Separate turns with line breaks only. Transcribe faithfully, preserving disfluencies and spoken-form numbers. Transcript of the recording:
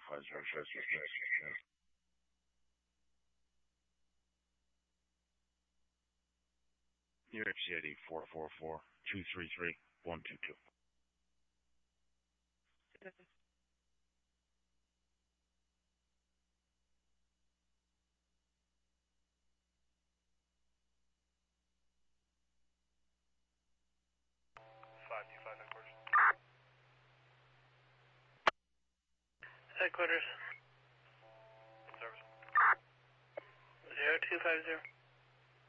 five zero zero six six. New York City four four four two three three one two two.
five two five headquarters.
Headquarters.
Service.
Zero two five zero.